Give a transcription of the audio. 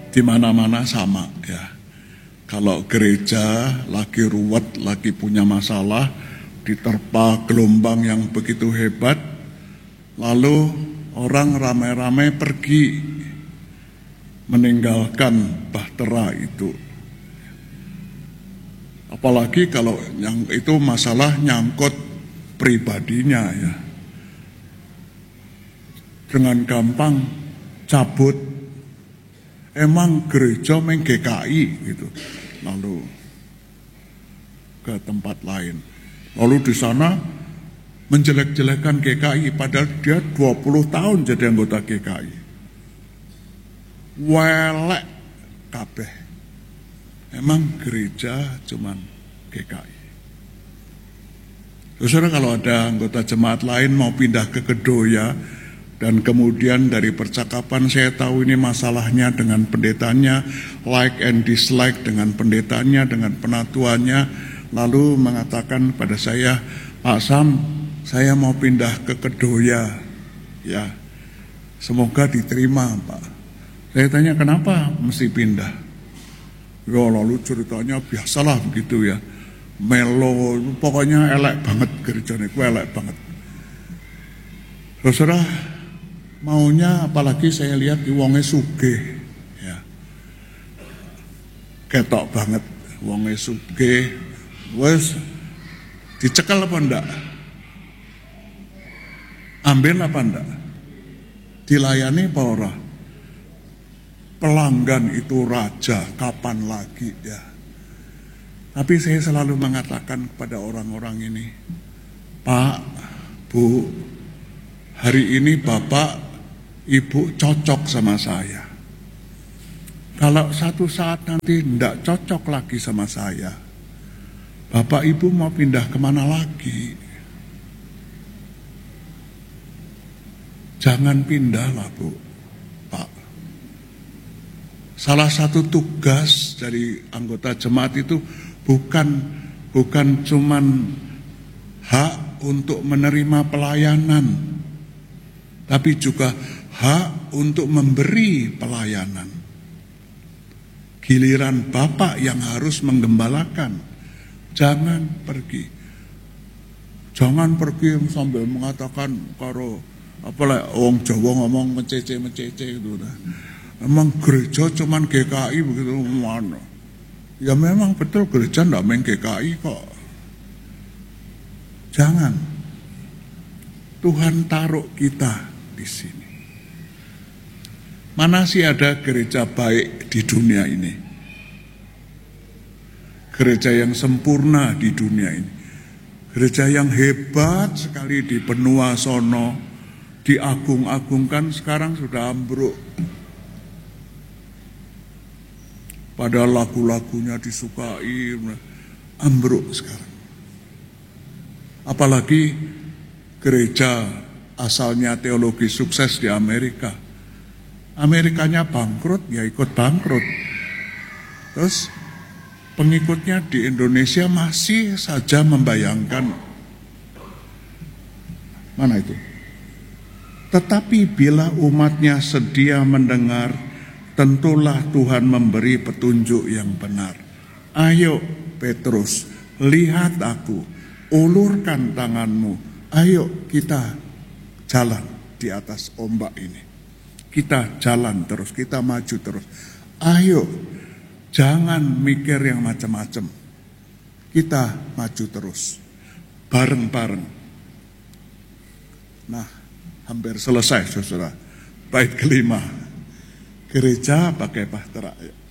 di mana-mana sama ya. Kalau gereja lagi ruwet, lagi punya masalah, diterpa gelombang yang begitu hebat, lalu orang ramai-ramai pergi meninggalkan bahtera itu. Apalagi kalau yang itu masalah nyangkut pribadinya ya. Dengan gampang cabut. Emang gereja main GKI gitu. Lalu ke tempat lain. Lalu di sana menjelek-jelekan GKI padahal dia 20 tahun jadi anggota GKI. Welek kabeh. Emang gereja cuman GKI. Saudara, kalau ada anggota jemaat lain mau pindah ke Kedoya dan kemudian dari percakapan saya tahu ini masalahnya dengan pendetanya, like and dislike dengan pendetanya, dengan penatuannya, lalu mengatakan pada saya, Pak Sam, saya mau pindah ke Kedoya, ya, semoga diterima Pak. Saya tanya kenapa mesti pindah? Ya lalu ceritanya biasalah begitu ya, melo, pokoknya elek banget gerejanya, elek banget. Saudara, maunya apalagi saya lihat di wonge sugih ya. Ketok banget wonge sugih. Wes dicekel apa ndak? Ambil apa ndak? Dilayani apa ora? Pelanggan itu raja, kapan lagi ya. Tapi saya selalu mengatakan kepada orang-orang ini, Pak, Bu, hari ini Bapak, Ibu cocok sama saya. Kalau satu saat nanti tidak cocok lagi sama saya, Bapak Ibu mau pindah kemana lagi? Jangan pindah lah Bu, Pak. Salah satu tugas dari anggota jemaat itu bukan cuman hak untuk menerima pelayanan, tapi juga hak untuk memberi pelayanan. Giliran Bapak yang harus menggembalakan. Jangan pergi sambil mengatakan karo apalah wong Jawa ngomong mecece gitu. Emang gereja cuman GKI begitu mana? Ya memang betul gereja ndak main GKI kok. Jangan. Tuhan taruh kita di sini. Mana sih ada gereja baik di dunia ini? Gereja yang sempurna di dunia ini. Gereja yang hebat sekali di benua sono, diagung-agungkan, sekarang sudah ambruk. Padahal lagu-lagunya disukai, ambruk sekarang. Apalagi gereja asalnya teologi sukses di Amerika. Amerikanya bangkrut, ya ikut bangkrut. Terus pengikutnya di Indonesia masih saja membayangkan. Mana itu? Tetapi bila umatnya sedia mendengar, tentulah Tuhan memberi petunjuk yang benar. Ayo Petrus, lihat aku, ulurkan tanganmu. Ayo kita jalan di atas ombak ini. Kita jalan terus, kita maju terus. Ayo, jangan mikir yang macam-macam. Kita maju terus, bareng-bareng. Nah, hampir selesai saudara. Bait kelima, gereja pakai bahtera.